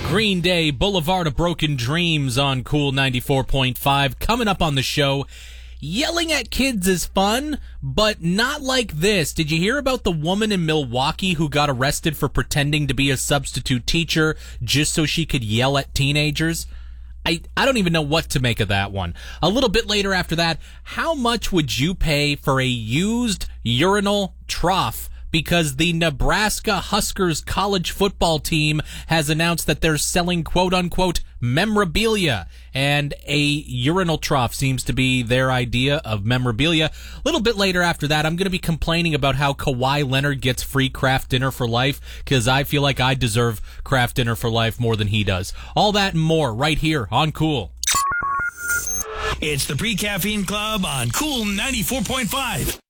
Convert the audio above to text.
Green Day, Boulevard of Broken Dreams on Cool 94.5. Coming up on the show, yelling at kids is fun, but not like this. Did you hear about the woman in Milwaukee who got arrested for pretending to be a substitute teacher just so she could yell at teenagers? I don't even know what to make of that one. A little bit later after that, how much would you pay for a used urinal trough? Because the Nebraska Huskers college football team has announced that they're selling quote-unquote memorabilia, and a urinal trough seems to be their idea of memorabilia. A little bit later after that, I'm going to be complaining about how Kawhi Leonard gets free Kraft Dinner for life, because I feel like I deserve Kraft Dinner for life more than he does. All that and more right here on Cool. It's the Pre-Caffeine Club on Cool 94.5.